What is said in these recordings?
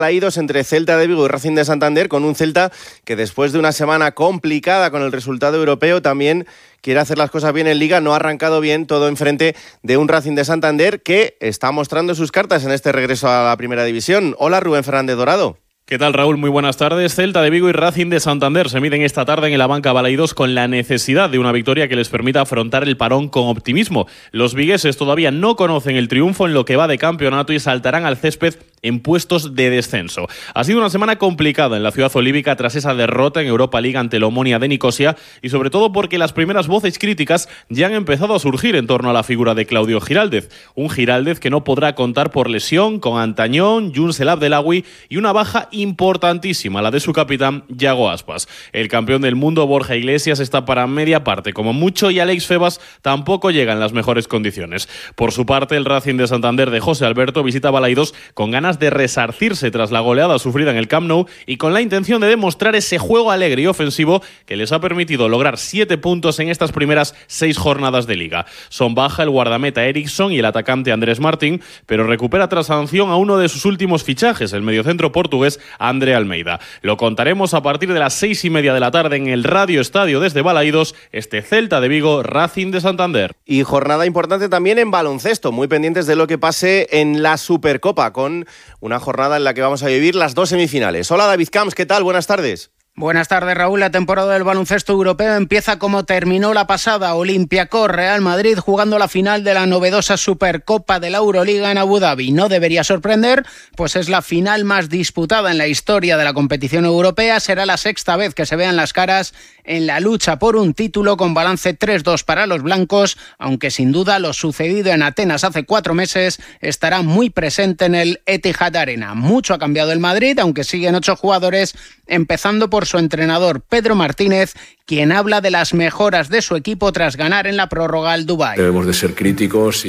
Balaidos entre Celta de Vigo y Racing de Santander, con un Celta que después de una semana complicada con el resultado europeo también quiere hacer las cosas bien en Liga. No ha arrancado bien, todo enfrente de un Racing de Santander que está mostrando sus cartas en este regreso a la Primera División. Hola, Rubén Fernández Dorado. ¿Qué tal, Raúl? Muy buenas tardes. Celta de Vigo y Racing de Santander se miden esta tarde en el Abanca Balaidos con la necesidad de una victoria que les permita afrontar el parón con optimismo. Los vigueses todavía no conocen el triunfo en lo que va de campeonato y saltarán al césped en puestos de descenso. Ha sido una semana complicada en la ciudad olívica tras esa derrota en Europa League ante el Omonia de Nicosia y sobre todo porque las primeras voces críticas ya han empezado a surgir en torno a la figura de Claudio Giraldez. Un Giraldez que no podrá contar por lesión con Antañón, Younes El Abdelawi y una baja importantísima, la de su capitán, Yago Aspas. El campeón del mundo, Borja Iglesias, está para media parte como mucho y Alex Febas tampoco llega en las mejores condiciones. Por su parte, el Racing de Santander de José Alberto visita Balaidos con ganas de resarcirse tras la goleada sufrida en el Camp Nou y con la intención de demostrar ese juego alegre y ofensivo que les ha permitido lograr 7 puntos en estas primeras 6 jornadas de Liga. Son baja el guardameta Eriksson y el atacante Andrés Martín, pero recupera tras sanción a uno de sus últimos fichajes, el mediocentro portugués André Almeida. Lo contaremos a partir de las 6:30 de la tarde en el Radio Estadio desde Balaidos, este Celta de Vigo, Racing de Santander. Y jornada importante también en baloncesto, muy pendientes de lo que pase en la Supercopa, con una jornada en la que vamos a vivir las 2 semifinales. Hola, David Camps, ¿qué tal? Buenas tardes. Buenas tardes, Raúl. La temporada del baloncesto europeo empieza como terminó la pasada. Olympiacos Real Madrid jugando la final de la novedosa Supercopa de la Euroliga en Abu Dhabi. No debería sorprender, pues es la final más disputada en la historia de la competición europea. Será la 6ª vez que se vean las caras en la lucha por un título, con balance 3-2 para los blancos, aunque sin duda lo sucedido en Atenas hace 4 meses estará muy presente en el Etihad Arena. Mucho ha cambiado el Madrid, aunque siguen 8 jugadores, empezando por su entrenador Pedro Martínez, quien habla de las mejoras de su equipo tras ganar en la prórroga al Dubái. Debemos de ser críticos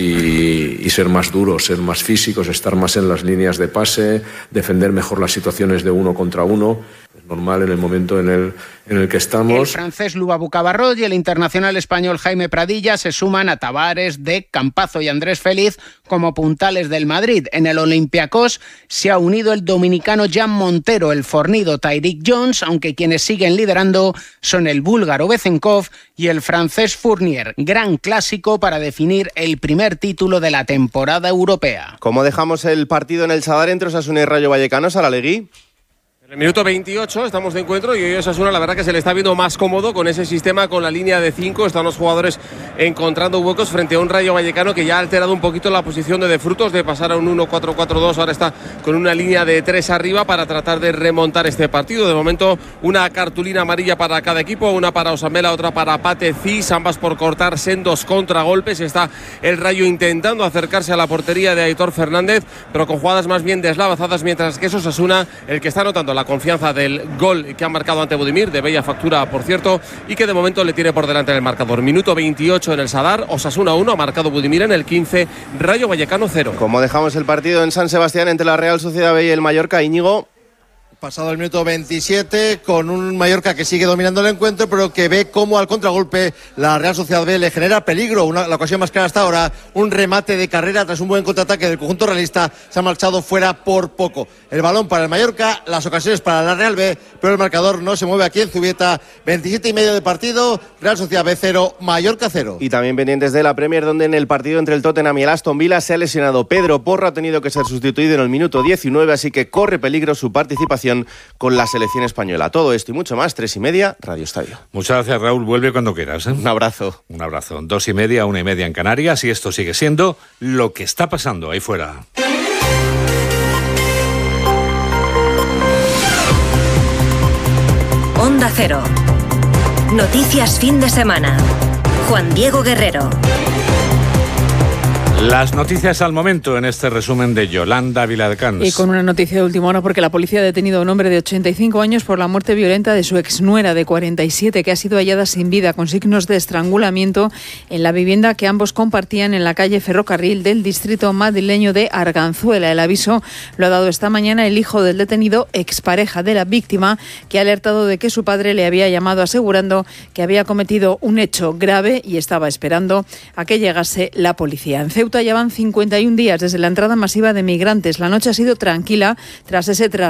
y ser más duros, ser más físicos, estar más en las líneas de pase, defender mejor las situaciones de 1 contra 1. Es normal en el momento en el que estamos. El francés Lubabu Cabarrot y el internacional español Jaime Pradilla se suman a Tavares, Dec, Campazo y Andrés Feliz como puntales del Madrid. En el Olympiacos se ha unido el dominicano Jan Montero, el fornido Tyreek Jones, aunque quienes siguen liderando son el búlgaro Bezenkov y el francés Fournier. Gran clásico para definir el primer título de la temporada europea. ¿Cómo dejamos el partido en el Sadar entre Osasuna y Rayo Vallecano, Saralegui? En el minuto 28 estamos de encuentro y hoy Osasuna la verdad que se le está viendo más cómodo con ese sistema, con la línea de 5. Están los jugadores encontrando huecos frente a un Rayo Vallecano que ya ha alterado un poquito la posición de Frutos, de pasar a un 1-4-4-2. Ahora está con una línea de 3 arriba para tratar de remontar este partido. De momento una cartulina amarilla para cada equipo, una para Osamela, otra para Pate Cis, ambas por cortar sendos contragolpes. Está el Rayo intentando acercarse a la portería de Aitor Fernández, pero con jugadas más bien deslavazadas, mientras que es Osasuna el que está notando la confianza del gol que ha marcado ante Budimir, de bella factura por cierto, y que de momento le tiene por delante en el marcador. Minuto 28 en el Sadar, Osasuna 1, ha marcado Budimir en el 15, Rayo Vallecano 0. ¿Cómo dejamos el partido en San Sebastián entre la Real Sociedad B y el Mallorca, Íñigo? Pasado el minuto 27, con un Mallorca que sigue dominando el encuentro, pero que ve cómo al contragolpe la Real Sociedad B le genera peligro. La ocasión más clara hasta ahora, un remate de carrera tras un buen contraataque del conjunto realista, se ha marchado fuera por poco. El balón para el Mallorca, las ocasiones para la Real B, pero el marcador no se mueve aquí en Zubieta. 27,5 de partido, Real Sociedad B 0, Mallorca 0. Y también pendientes de la Premier, donde en el partido entre el Tottenham y el Aston Villa se ha lesionado Pedro Porro, ha tenido que ser sustituido en el minuto 19, así que corre peligro su participación con la selección española. Todo esto y mucho más, 3:30, Radio Estadio. Muchas gracias, Raúl. Vuelve cuando quieras, ¿eh? Un abrazo. Un abrazo. 2:30, 1:30 en Canarias, y esto sigue siendo lo que está pasando ahí fuera. Onda Cero. Noticias fin de semana. Juan Diego Guerrero. Las noticias al momento en este resumen de Yolanda Viladecans. Y con una noticia de última hora, porque la policía ha detenido a un hombre de 85 años por la muerte violenta de su exnuera de 47, que ha sido hallada sin vida con signos de estrangulamiento en la vivienda que ambos compartían en la calle Ferrocarril del distrito madrileño de Arganzuela. El aviso lo ha dado esta mañana el hijo del detenido, expareja de la víctima, que ha alertado de que su padre le había llamado asegurando que había cometido un hecho grave y estaba esperando a que llegase la policía. En Ceuta ya van 51 días desde la entrada masiva de migrantes. La noche ha sido tranquila tras ese